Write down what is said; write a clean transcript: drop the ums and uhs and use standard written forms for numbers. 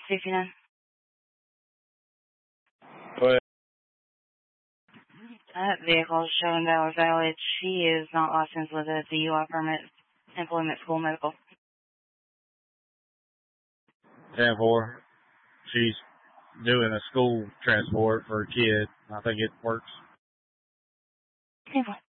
59. Go ahead. That vehicle is showing valid. She is not licensed with a DUI permit. Employment School Medical. 10-4. She's doing a school transport for a kid. I think it works. 10-4.